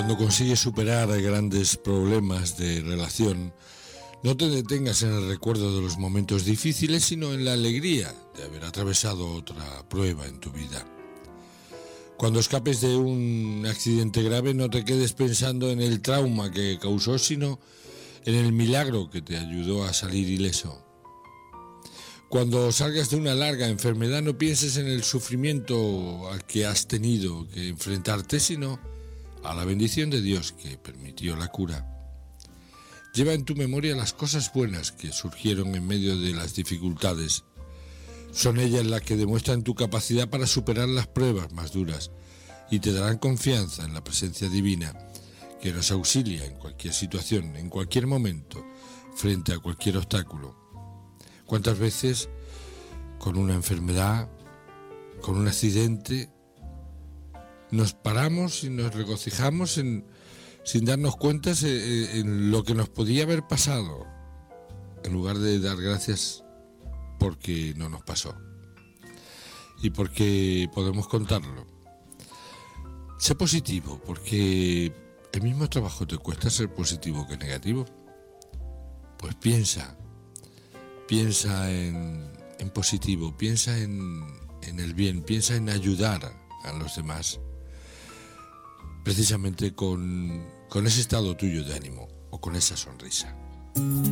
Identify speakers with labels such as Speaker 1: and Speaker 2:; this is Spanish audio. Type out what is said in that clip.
Speaker 1: Cuando consigues superar grandes problemas de relación, no te detengas en el recuerdo de los momentos difíciles, sino en la alegría de haber atravesado otra prueba en tu vida. Cuando escapes de un accidente grave, no te quedes pensando en el trauma que causó, sino en el milagro que te ayudó a salir ileso. Cuando salgas de una larga enfermedad, no pienses en el sufrimiento al que has tenido que enfrentarte, sino a la bendición de Dios que permitió la cura. Lleva en tu memoria las cosas buenas que surgieron en medio de las dificultades. Son ellas las que demuestran tu capacidad para superar las pruebas más duras y te darán confianza en la presencia divina que nos auxilia en cualquier situación, en cualquier momento, frente a cualquier obstáculo. ¿Cuántas veces con una enfermedad, con un accidente, nos paramos y nos regocijamos sin darnos cuenta en lo que nos podía haber pasado, en lugar de dar gracias porque no nos pasó y porque podemos contarlo? Sé positivo, porque el mismo trabajo te cuesta ser positivo que negativo. Pues piensa en positivo, piensa en el bien, piensa en ayudar a los demás, precisamente con ese estado tuyo de ánimo o con esa sonrisa.